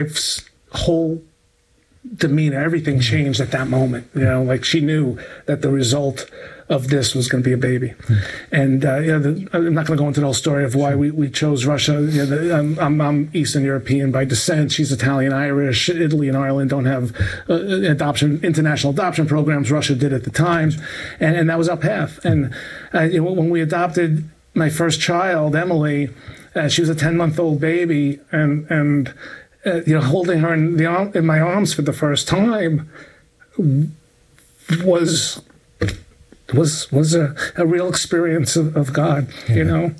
wife's whole demeanor, everything changed at that moment. Like she knew that the result of this was going to be a baby. And I'm not going to go into the whole story of why we chose Russia. I'm Eastern European by descent. She's Italian, Irish. Italy and Ireland don't have international adoption programs. Russia did at the time, and that was our path. And when we adopted my first child, Emily, she was a 10-month-old baby, and holding her in my arms for the first time was a real experience of God, and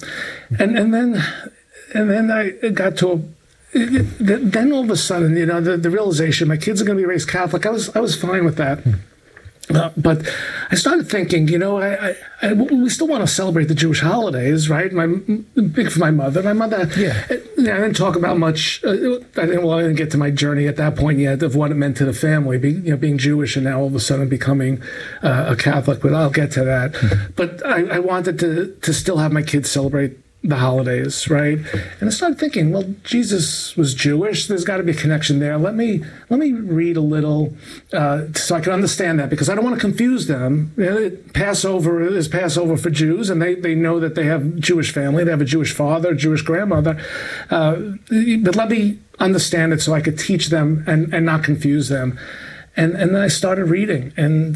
then I got to then all of a sudden, the realization my kids are going to be raised Catholic. I was fine with that. But I started thinking, we still want to celebrate the Jewish holidays, right? Big for my mother. My mother, I didn't talk about much. I didn't get to my journey at that point yet of what it meant to the family, being Jewish and now all of a sudden becoming a Catholic. But I'll get to that. But I wanted to still have my kids celebrate the holidays, right? And I started thinking, well, Jesus was Jewish. There's got to be a connection there. Let me read a little so I can understand that, because I don't want to confuse them. Passover is Passover for Jews, and they know that they have Jewish family. They have a Jewish father, Jewish grandmother. But let me understand it so I could teach them and not confuse them. And then I started reading, and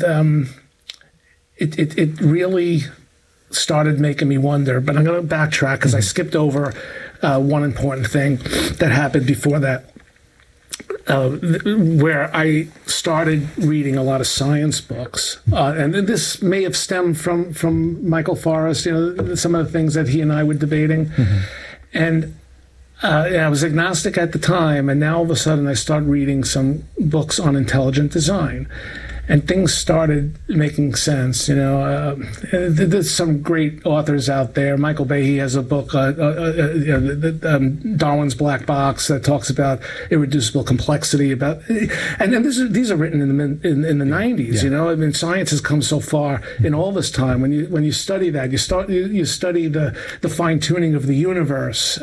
it really started making me wonder. But I'm going to backtrack because I skipped over one important thing that happened before that, where I started reading a lot of science books. And this may have stemmed from Michael Forrest, some of the things that he and I were debating. And I was agnostic at the time, and now all of a sudden I started reading some books on intelligent design. And things started making sense. There's some great authors out there. Michael Behe has a book, Darwin's Black Box, that talks about irreducible complexity. And these are written in the 90s. Science has come so far in all this time. When you study that, you study the fine tuning of the universe.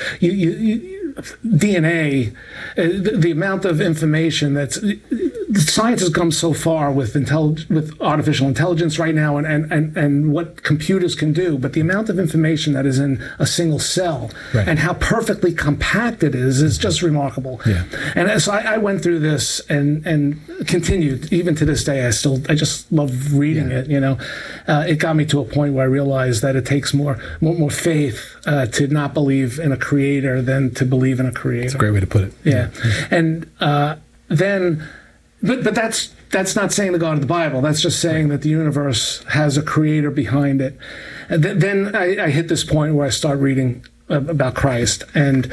DNA, the amount of information science has come so far with artificial intelligence right now, and what computers can do, but the amount of information that is in a single cell, right, and how perfectly compact it is just remarkable. Yeah. And so I went through this and continued even to this day. I just love reading it. It got me to a point where I realized that it takes more faith to not believe in a creator than to believe in a creator. That's a great way to put it. Yeah. And then, but that's not saying the God of the Bible. That's just saying that the universe has a creator behind it. And then I hit this point where I start reading about Christ, and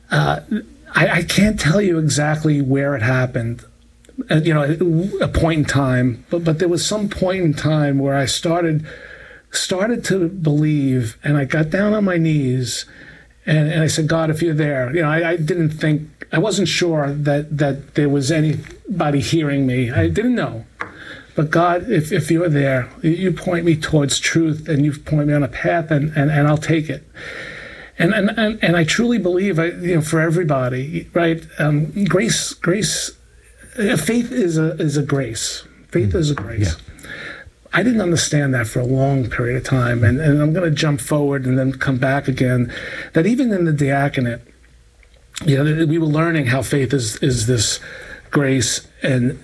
I can't tell you exactly where it happened. A point in time, but there was some point in time where I started to believe, and I got down on my knees, and I said, God, if you're there, I wasn't sure that there was anybody hearing me. I didn't know. But God, if you're there, you point me towards truth, and you point me on a path, and I'll take it. And I truly believe, for everybody, right? Grace. Faith is a grace. Faith is a grace. Yeah. I didn't understand that for a long period of time, and I'm going to jump forward and then come back again. That even in the diaconate, we were learning how faith is this grace, and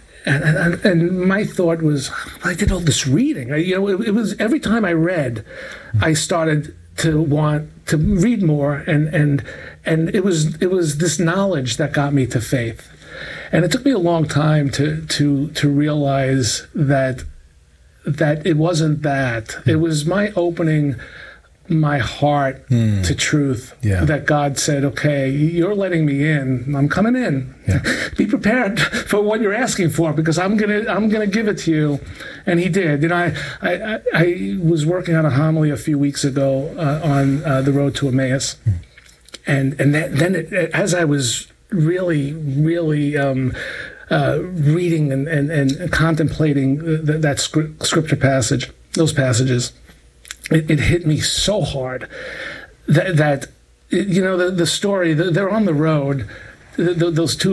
my thought was, I did all this reading. It was every time I read, I started to want to read more, and it was this knowledge that got me to faith. And it took me a long time to realize that it wasn't that. It was my opening my heart to truth. Yeah. That God said, okay, you're letting me in. I'm coming in. Yeah. Be prepared for what you're asking for, because I'm gonna give it to you. And he did. I was working on a homily a few weeks ago on the road to Emmaus, and then as I was really reading and contemplating that scripture passage, those passages, it hit me so hard that the story, they're on the road, those two